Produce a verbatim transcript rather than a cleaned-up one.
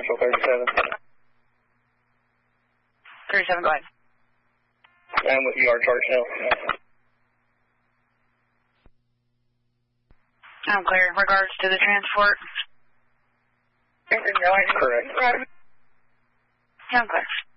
Marshall thirty-seven. thirty-seven, go ahead. I'm with you, our charge now. I'm clear. Regards to the transport? Correct. I'm clear.